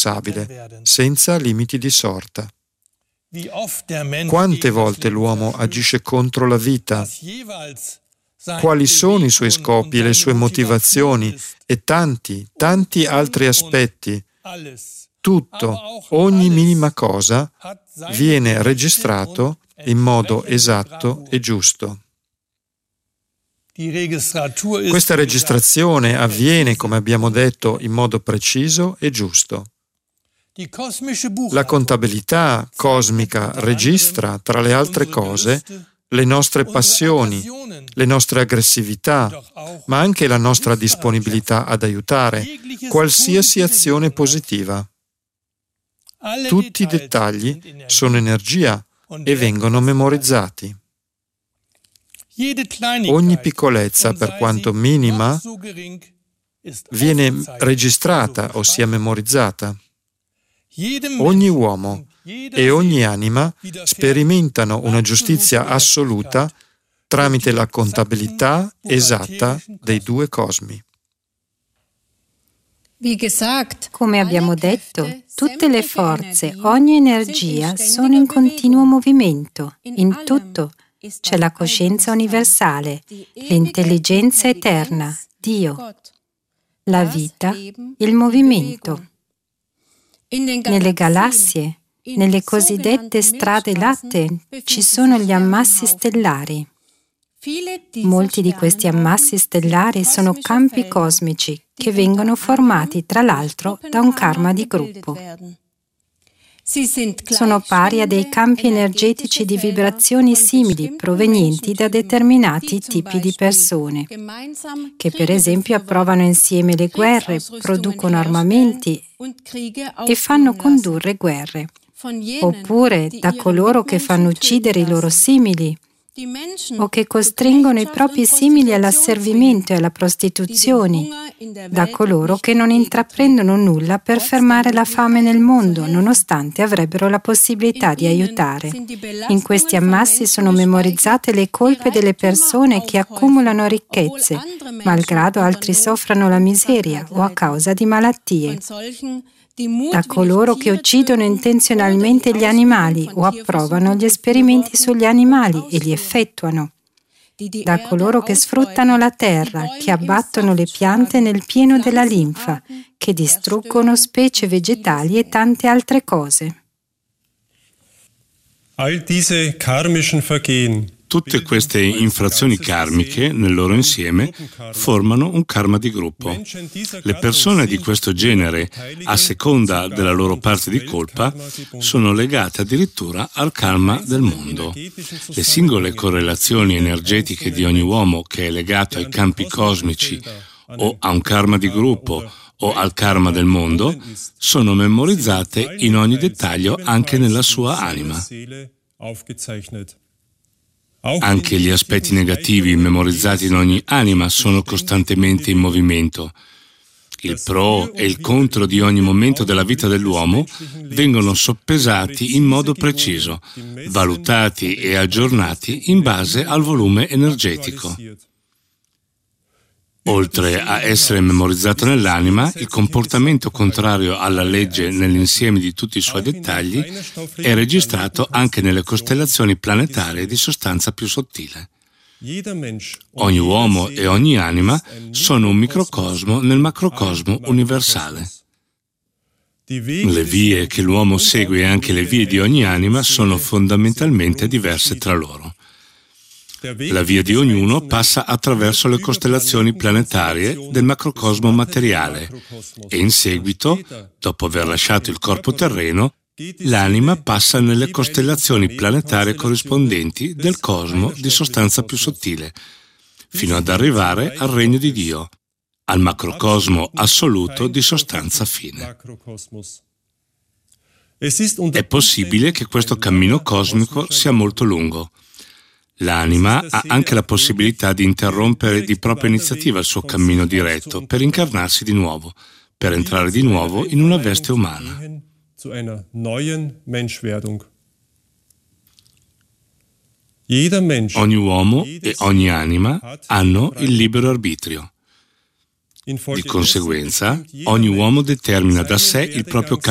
irresponsabile, senza limiti di sorta. Quante volte l'uomo agisce contro la vita? Quali sono i suoi scopi e le sue motivazioni e tanti altri aspetti? Tutto, ogni minima cosa, viene registrato in modo esatto e giusto. Questa registrazione avviene, come abbiamo detto, in modo preciso e giusto. La contabilità cosmica registra, tra le altre cose, le nostre passioni, le nostre aggressività, ma anche la nostra disponibilità ad aiutare, qualsiasi azione positiva. Tutti i dettagli sono energia e vengono memorizzati. Ogni piccolezza, per quanto minima, viene registrata, ossia memorizzata. Ogni uomo e ogni anima sperimentano una giustizia assoluta tramite la contabilità esatta dei due cosmi. Come abbiamo detto, tutte le forze, ogni energia sono in continuo movimento. In tutto c'è la coscienza universale, l'intelligenza eterna, Dio, la vita, il movimento. Nelle galassie, nelle cosiddette strade lattee, ci sono gli ammassi stellari. Molti di questi ammassi stellari sono campi cosmici che vengono formati, tra l'altro, da un karma di gruppo. Sono pari a dei campi energetici di vibrazioni simili provenienti da determinati tipi di persone, che per esempio approvano insieme le guerre, producono armamenti e fanno condurre guerre, oppure da coloro che fanno uccidere i loro simili, o che costringono i propri simili all'asservimento e alla prostituzione, da coloro che non intraprendono nulla per fermare la fame nel mondo, nonostante avrebbero la possibilità di aiutare. In questi ammassi sono memorizzate le colpe delle persone che accumulano ricchezze, malgrado altri soffrano la miseria o a causa di malattie, da coloro che uccidono intenzionalmente gli animali o approvano gli esperimenti sugli animali e li effettuano, da coloro che sfruttano la terra, che abbattono le piante nel pieno della linfa, che distruggono specie vegetali e tante altre cose. All diese karmischen Vergehen. Tutte queste infrazioni karmiche, nel loro insieme, formano un karma di gruppo. Le persone di questo genere, a seconda della loro parte di colpa, sono legate addirittura al karma del mondo. Le singole correlazioni energetiche di ogni uomo che è legato ai campi cosmici o a un karma di gruppo o al karma del mondo sono memorizzate in ogni dettaglio anche nella sua anima. Anche gli aspetti negativi memorizzati in ogni anima sono costantemente in movimento. Il pro e il contro di ogni momento della vita dell'uomo vengono soppesati in modo preciso, valutati e aggiornati in base al volume energetico. Oltre a essere memorizzato nell'anima, il comportamento contrario alla legge nell'insieme di tutti i suoi dettagli è registrato anche nelle costellazioni planetarie di sostanza più sottile. Ogni uomo e ogni anima sono un microcosmo nel macrocosmo universale. Le vie che l'uomo segue e anche le vie di ogni anima sono fondamentalmente diverse tra loro. La via di ognuno passa attraverso le costellazioni planetarie del macrocosmo materiale e in seguito, dopo aver lasciato il corpo terreno, l'anima passa nelle costellazioni planetarie corrispondenti del cosmo di sostanza più sottile, fino ad arrivare al regno di Dio, al macrocosmo assoluto di sostanza fine. È possibile che questo cammino cosmico sia molto lungo. L'anima ha anche la possibilità di interrompere di propria iniziativa il suo cammino diretto per incarnarsi di nuovo, per entrare di nuovo in una veste umana. Ogni uomo e ogni anima hanno il libero arbitrio. Di conseguenza, ogni uomo determina da sé il proprio